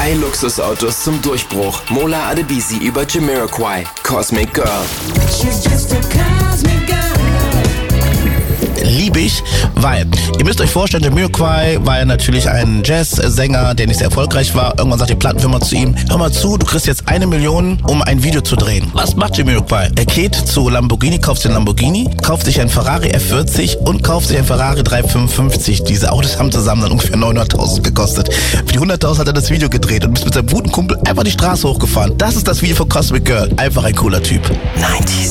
3 Luxusautos zum Durchbruch. Mola Adebisi über Jamiroquai. Cosmic Girl. She's just a cosmic girl. Liebe ich, weil ihr müsst euch vorstellen, Jamiroquai war ja natürlich ein Jazzsänger, der nicht sehr erfolgreich war. Irgendwann sagt die Plattenfirma zu ihm: Hör mal zu, du kriegst jetzt 1 Million, um ein Video zu drehen. Was macht Jamiroquai? Er geht zu Lamborghini, kauft sich einen Lamborghini, kauft sich einen Ferrari F40 und kauft sich einen Ferrari 355. Diese Autos haben zusammen dann ungefähr 900.000 gekostet. Für die 100.000 hat er das Video gedreht und ist mit seinem guten Kumpel einfach die Straße hochgefahren. Das ist das Video von Cosmic Girl. Einfach ein cooler Typ. 90s.